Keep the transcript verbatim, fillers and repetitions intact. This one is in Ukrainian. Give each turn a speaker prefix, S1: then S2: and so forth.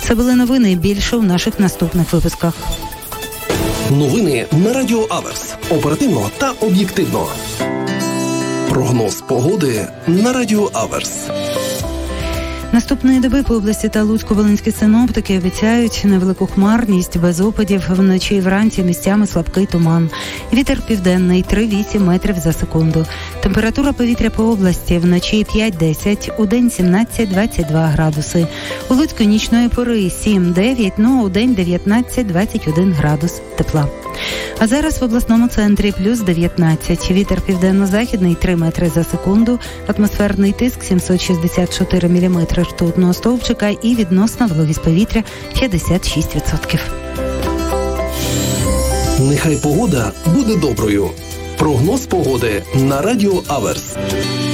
S1: Це були новини. Більше у наших наступних випусках.
S2: Новини на Радіо Аверс. Оперативно та об'єктивно. Прогноз погоди на Радіо Аверс.
S1: Наступної доби по області та Луцько-Волинські синоптики обіцяють невелику хмарність, без опадів, вночі і вранці місцями слабкий туман. Вітер південний три-вісім метрів за секунду. Температура повітря по області вночі п'ять-десять, удень сімнадцять-двадцять два градуси. У Луцьку нічної пори сім-дев'ять, ну а удень дев'ятнадцять-двадцять один градус тепла. А зараз в обласному центрі плюс дев'ятнадцять. Вітер південно-західний три метри за секунду. Атмосферний тиск сімсот шістдесят чотири міліметри ртутного стовпчика і відносна вологість повітря п'ятдесят шість відсотків.
S2: Нехай погода буде доброю. Прогноз погоди на Радіо Аверс.